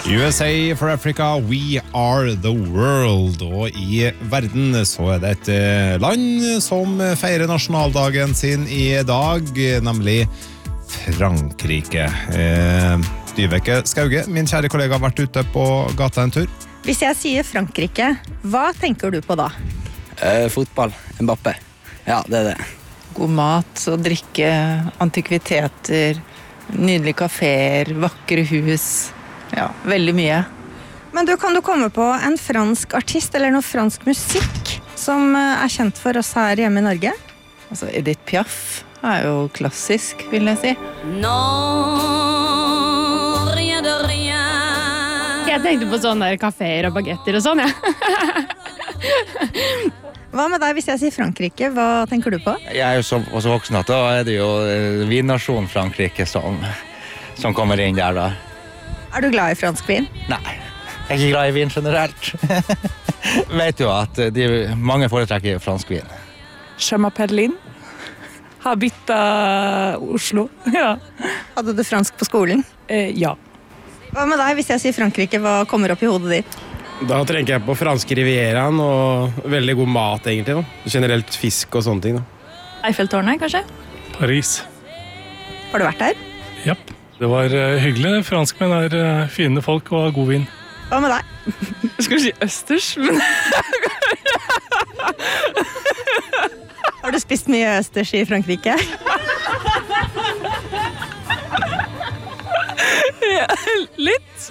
USA for Africa, we are the world. Og i verden så det et land som feirer nasjonaldagen sin i dag, nemlig Frankrike. Dyveke Skauge, min kjære kollega, har vært ute på gata en tur. Hvis jeg sier Frankrike, hva tenker du på da? Fotball, Mbappé. Ja, det er det. God mat og drikke, antikviteter, nydelige kaféer, vakre hus. Ja, veldig mye. Men kan du komme på en fransk artist eller noe fransk musikk som er kjent for oss her hjemme i Norge? Altså, Edith Piaf er jo klassisk, vil jeg si. Non, rien de rien. Jeg tenkte på sånne kaféer og bagetter og sånn, ja. Hva med deg hvis jeg sier Frankrike? Hva tenker du på? Jeg er jo så voksen at da er det jo vinnasjon Frankrike som kommer inn der da. Er du glad i fransk vin? Nei, jeg er ikke glad i vin generelt. Vet jo at mange foretrekker fransk vin. Je m'appelle Linn. Har byttet Oslo, ja. Hadde du fransk på skolen? Ja. Hva med deg hvis jeg sier Frankrike? Hva kommer opp i hodet ditt? Da tenker jeg på franske rivieraen og veldig god mat egentlig. Da. Generelt fisk og sånne ting. Da. Eiffeltårnet, kanskje? Paris. Har du vært der? Japp. Det var hyggelig. Franskmenn er fine folk og har god vin. Hva med deg? Jeg skulle si østers, men... Har du spist mye østers i Frankrike? Ja, litt.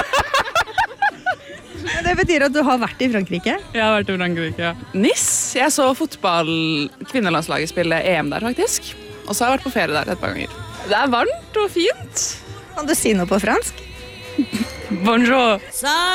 Det betyr at du har vært i Frankrike? Jeg har vært i Frankrike, ja. Nice. Jeg så kvinnelandslaget spille EM der, faktisk. Og så har jeg vært på ferie der et par ganger. Det er varmt og fint. Kan du si noe på fransk? Bonjour.